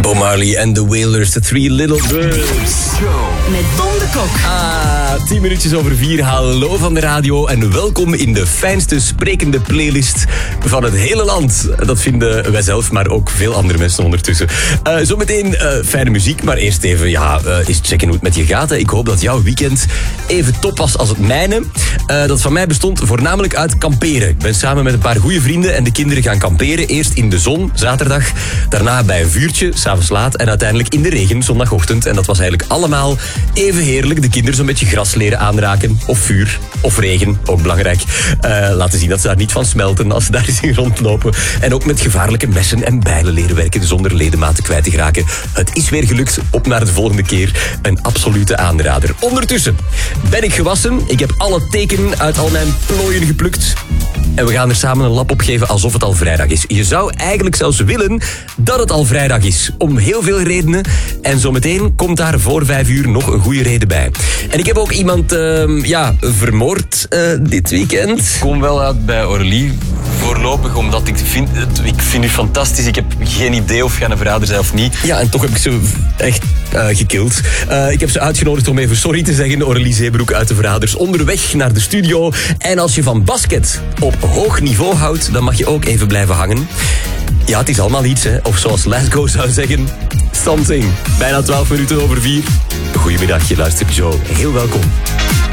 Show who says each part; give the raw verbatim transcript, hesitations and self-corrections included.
Speaker 1: Bob Marley en The Wailers, The Three Little Birds.
Speaker 2: Met Tom de Kok.
Speaker 1: Ah, tien minuutjes over vier. Hallo van de radio en welkom in de fijnste sprekende playlist van het hele land. Dat vinden wij zelf, maar ook veel andere mensen ondertussen. Uh, zometeen uh, fijne muziek, maar eerst even ja, uh, eens checken hoe het met je gaat. Hè. Ik hoop dat jouw weekend even top was als het mijne. Uh, dat van mij bestond voornamelijk uit kamperen. Ik ben samen met een paar goede vrienden en de kinderen gaan kamperen. Eerst in de zon, zaterdag. Daarna bij een vuurtje, s'avonds laat. En uiteindelijk in de regen, zondagochtend. En dat was eigenlijk allemaal even heerlijk. De kinderen zo'n beetje gras leren aanraken. Of vuur, of regen, ook belangrijk. Uh, laten zien dat ze daar niet van smelten als ze daar eens in rondlopen. En ook met gevaarlijke messen en bijlen leren werken zonder ledematen kwijt te geraken. Het is weer gelukt. Op naar de volgende keer. Een absolute aanrader. Ondertussen ben ik gewassen. Ik heb alle tekenen uit al mijn plooien geplukt. En we gaan er samen een lap op geven alsof het al vrijdag is. Je zou eigenlijk zelfs willen dat het al vrijdag is. Om heel veel redenen. En zometeen komt daar voor vijf uur nog een goede reden bij. En ik heb ook iemand uh, ja, vermoord uh, dit weekend.
Speaker 3: Ik kom wel uit bij Orly voorlopig, omdat ik vind, ik vind u fantastisch. Ik heb geen idee of jij een verrader bent of niet.
Speaker 1: Ja, en toch heb ik ze echt uh, gekild. Uh, ik heb ze uitgenodigd om even sorry te zeggen. Orly Zeebroek uit de Verraders onderweg naar de studio. En als je van basket op hoog niveau houdt, dan mag je ook even blijven hangen. Ja, het is allemaal iets, hè. Of zoals Lasgo zou zeggen, something. Bijna twaalf minuten over vier. Goedemiddag, je luistert Joe. Heel welkom.